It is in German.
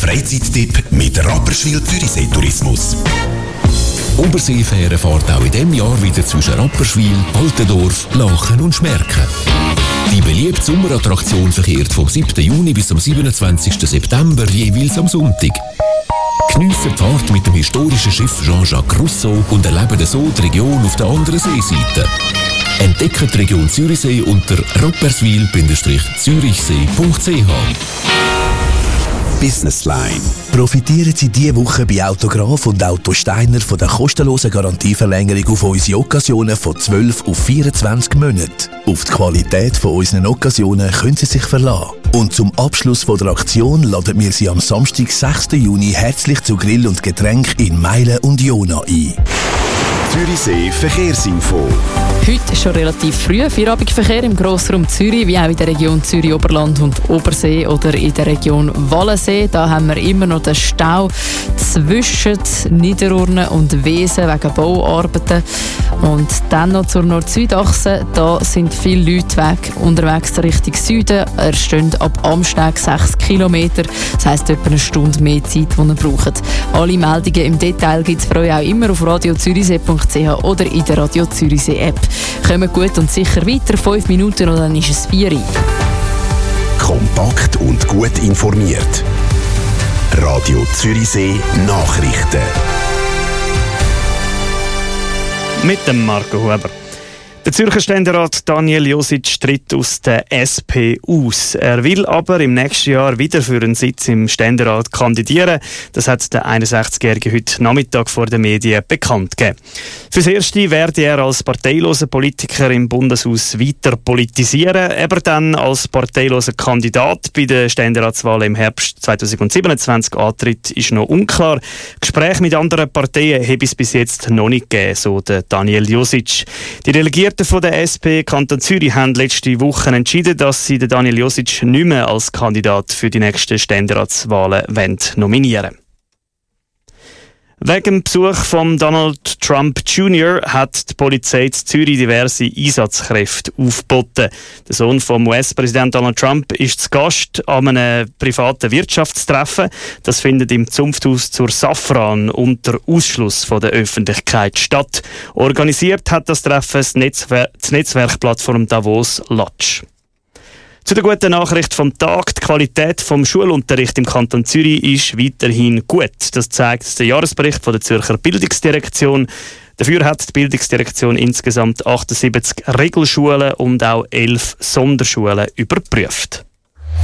Freizeittipp mit Rapperswil Zürichsee Tourismus. Oberseefähre fährt auch in diesem Jahr wieder zwischen Rapperswil, Altendorf, Lachen und Schmerken. Die beliebte Sommerattraktion verkehrt vom 7. Juni bis zum 27. September jeweils am Sonntag. Geniessen die Fahrt mit dem historischen Schiff Jean-Jacques Rousseau und erleben so die Region auf der anderen Seeseite. Entdecken die Region Zürichsee unter rapperswil-zürichsee.ch. Businessline. Profitieren Sie diese Woche bei Autograf und Auto Steiner von der kostenlosen Garantieverlängerung auf unsere Occasionen von 12 auf 24 Monate. Auf die Qualität von unseren Occasionen können Sie sich verlassen. Und zum Abschluss von der Aktion laden wir Sie am Samstag, 6. Juni herzlich zu Grill und Getränk in Meilen und Jona ein. Zürichsee Verkehrsinfo. Heute ist schon relativ früh Feierabendverkehr im Grossraum Zürich, wie auch in der Region Zürich-Oberland und Obersee oder in der Region Wallensee. Da haben wir immer noch den Stau zwischen Niederurne und Wesen wegen Bauarbeiten. Und dann noch zur Nord-Süd-Achse. Da sind viele Leute unterwegs Richtung Süden. Er steht ab Amsteg 6 Kilometer. Das heisst etwa eine Stunde mehr Zeit, die ihr braucht. Alle Meldungen im Detail gibt es für euch auch immer auf radiozürichsee.ch oder in der Radio Zürichsee App. Kommt gut und sicher weiter, 5 Minuten und dann ist es 4 Uhr. Kompakt und gut informiert. Radio Zürichsee Nachrichten. Mit dem Marco Huber. Der Zürcher Ständerat Daniel Josic tritt aus der SP aus. Er will aber im nächsten Jahr wieder für einen Sitz im Ständerat kandidieren. Das hat der 61-Jährige heute Nachmittag vor den Medien bekannt gegeben. Fürs Erste werde er als parteiloser Politiker im Bundeshaus weiter politisieren. Aber dann als parteiloser Kandidat bei der Ständeratswahl im Herbst 2027 antritt, ist noch unklar. Gespräche mit anderen Parteien habe es bis jetzt noch nicht gegeben, so der Daniel Josic. Die Delegierten von der SP Kanton Zürich haben letzte Woche entschieden, dass sie den Daniel Josic nicht mehr als Kandidat für die nächsten Ständeratswahlen nominieren wollen. Wegen dem Besuch von Donald Trump Jr. hat die Polizei in Zürich diverse Einsatzkräfte aufgeboten. Der Sohn vom US-Präsident Donald Trump ist zu Gast an einem privaten Wirtschaftstreffen. Das findet im Zunfthaus zur Safran unter Ausschluss von der Öffentlichkeit statt. Organisiert hat das Treffen die Netzwerkplattform Davos Latsch. Zu der guten Nachricht vom Tag: Die Qualität vom Schulunterricht im Kanton Zürich ist weiterhin gut. Das zeigt der Jahresbericht von der Zürcher Bildungsdirektion. Dafür hat die Bildungsdirektion insgesamt 78 Regelschulen und auch 11 Sonderschulen überprüft.